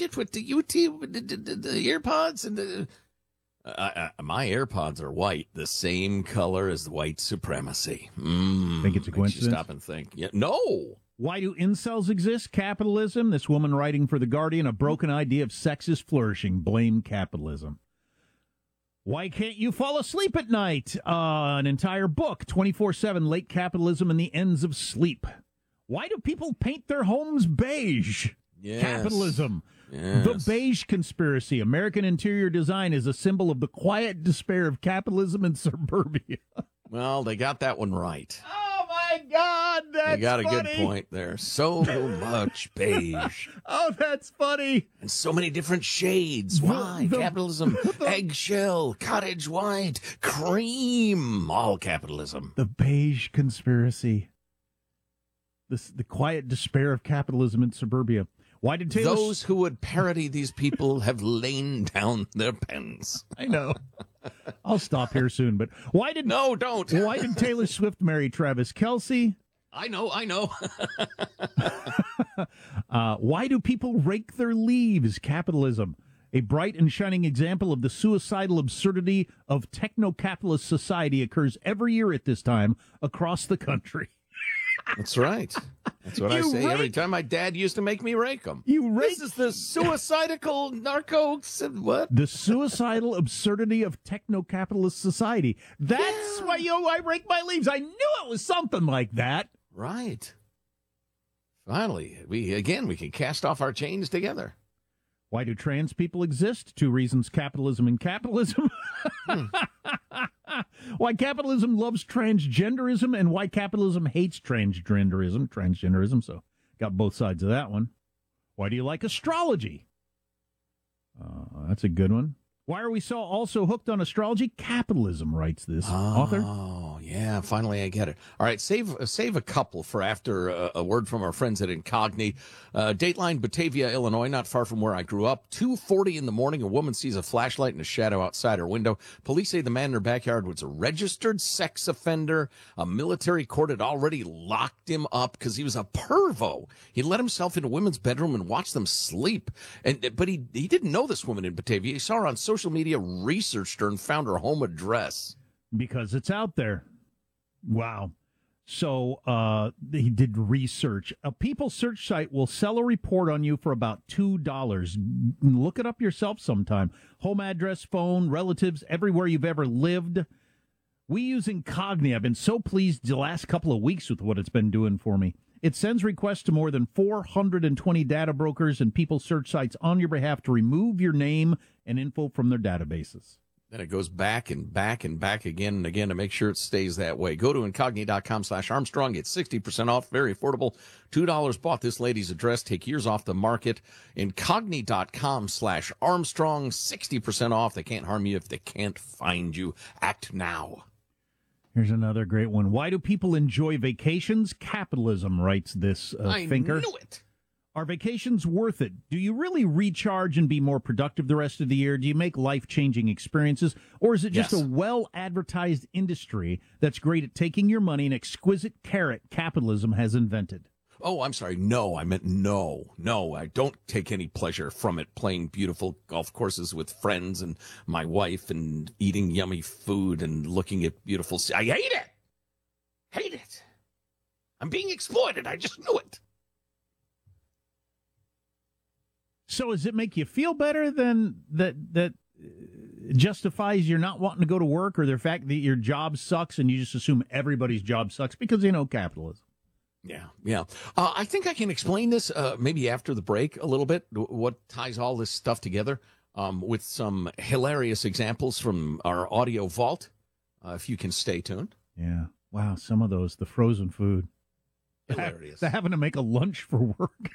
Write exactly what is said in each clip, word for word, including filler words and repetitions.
it with the U T, the, the, the, the AirPods and the. Uh, uh, my AirPods are white, the same color as white supremacy. Mm, think it's a coincidence? Stop and think. Yeah, no. Why do incels exist? Capitalism. This woman writing for The Guardian, a broken idea of sex is flourishing. Blame capitalism. Why can't you fall asleep at night? Uh, an entire book, twenty-four seven, Late Capitalism and the Ends of Sleep. Why do people paint their homes beige? Yes. Capitalism. Yes. The Beige Conspiracy. American interior design is a symbol of the quiet despair of capitalism in suburbia. Well, they got that one right. Oh, my God, that's They got a funny. good point there. So much beige. Oh, that's funny. And so many different shades. Why? The- the- capitalism, eggshell, cottage white, cream. All capitalism. The Beige Conspiracy. This, the quiet despair of capitalism in suburbia. Why did Taylor... Those who would parody these people have lain down their pens. I know. I'll stop here soon, but why did... No, don't. Why did Taylor Swift marry Travis Kelce? I know, I know. uh, why do people rake their leaves? Capitalism. A bright and shining example of the suicidal absurdity of techno-capitalist society occurs every year at this time across the country. That's right. That's what I You say rake- every time my dad used to make me rake them. You rake... This is the suicidal narco... What? The suicidal absurdity of techno-capitalist society. That's why, yo, I rake my leaves. I knew it was something like that. Right. Finally, we again, we can cast off our chains together. Why do trans people exist? Two reasons: capitalism and capitalism. Hmm. Why capitalism loves transgenderism and why capitalism hates transgenderism. Transgenderism, so got both sides of that one. Why do you like astrology? Uh, that's a good one. Why are we so also hooked on astrology? Capitalism, writes this oh, author. Oh, yeah, finally I get it. All right, save save a couple for after uh, a word from our friends at Incogni. Uh, Dateline, Batavia, Illinois, not far from where I grew up. two forty in the morning, a woman sees a flashlight and a shadow outside her window. Police say the man in her backyard was a registered sex offender. A military court had already locked him up because he was a pervo. He let himself into women's bedroom and watched them sleep. And But he, he didn't know this woman in Batavia. He saw her on social Social media, researched her, and found her home address. Because it's out there. Wow. So uh, he did research. A People search site will sell a report on you for about two dollars. Look it up yourself sometime. Home address, phone, relatives, everywhere you've ever lived. We use Incogni. I've been so pleased the last couple of weeks with what it's been doing for me. It sends requests to more than four hundred twenty data brokers and people search sites on your behalf to remove your name and info from their databases. Then it goes back and back and back again and again to make sure it stays that way. Go to Incogni.com slash Armstrong. Get sixty percent off. Very affordable. two dollars bought this lady's address. Take years off the market. Incogni.com slash Armstrong. sixty percent off. They can't harm you if they can't find you. Act now. Here's another great one. Why do people enjoy vacations? Capitalism, writes this uh, I thinker. knew it. Are vacations worth it? Do you really recharge and be more productive the rest of the year? Do you make life-changing experiences? Or is it just Yes. a well-advertised industry that's great at taking your money, an exquisite carrot capitalism has invented? Oh, I'm sorry. No, I meant no. No, I don't take any pleasure from it playing beautiful golf courses with friends and my wife and eating yummy food and looking at beautiful... I hate it. Hate it. I'm being exploited. I just knew it. So does it make you feel better than that that uh, justifies you're not wanting to go to work, or the fact that your job sucks and you just assume everybody's job sucks because, you know, capitalism? Yeah, yeah. Uh, I think I can explain this uh, maybe after the break a little bit, what ties all this stuff together um, with some hilarious examples from our audio vault, uh, if you can stay tuned. Yeah. Wow, some of those, the frozen food. Hilarious. They're having to make a lunch for work.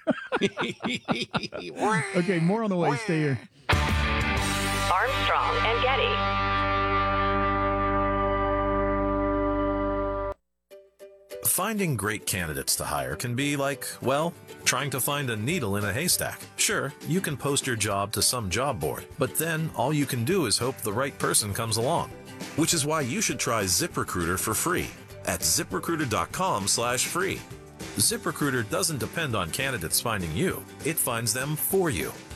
Okay, more on the way. Stay here. Armstrong and Getty. Finding great candidates to hire can be like, well, trying to find a needle in a haystack. Sure, you can post your job to some job board, but then all you can do is hope the right person comes along. Which is why you should try ZipRecruiter for free at ZipRecruiter.com slash free. ZipRecruiter doesn't depend on candidates finding you. It finds them for you.